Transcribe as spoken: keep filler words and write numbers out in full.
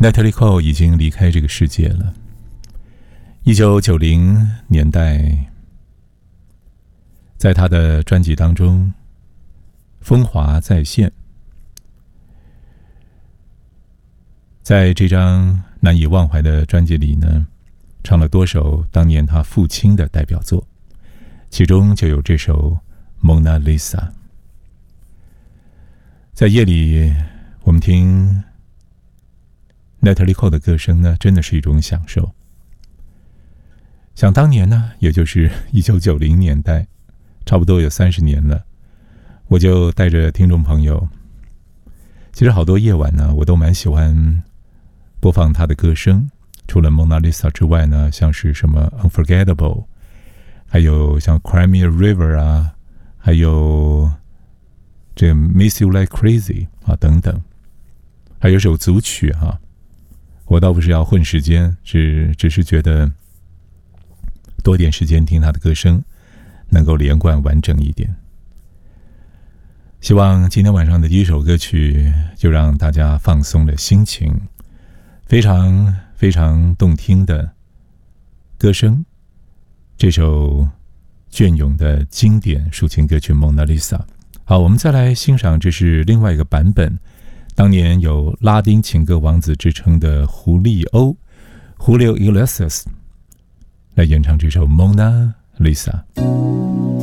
Natalie Cole 已经离开这个世界了。一九九零年代，在他的专辑当中，风华再现。在这张难以忘怀的专辑里呢，唱了多首当年他父亲的代表作，其中就有这首《Mona Lisa》。在夜里，我们听 Natalie Cole 的歌声呢，真的是一种享受。想当年呢，也就是一九九零年代，差不多有三十年了，我就带着听众朋友，其实好多夜晚呢，我都蛮喜欢播放他的歌声。除了 Mona Lisa 之外呢，像是什么 Unforgettable， 还有像 Cry Me a River 啊，还有这 Miss You Like Crazy 啊等等，还有首组曲啊，我倒不是要混时间，只只是觉得多点时间听他的歌声，能够连贯完整一点。希望今天晚上的第一首歌曲就让大家放松了心情，非常非常动听的歌声，这首隽永的经典抒情歌曲《Mona Lisa》。好，我们再来欣赏，这是另外一个版本，当年有拉丁情歌王子之称的胡利欧 Julio Iglesias 来演唱这首《Mona Lisa》。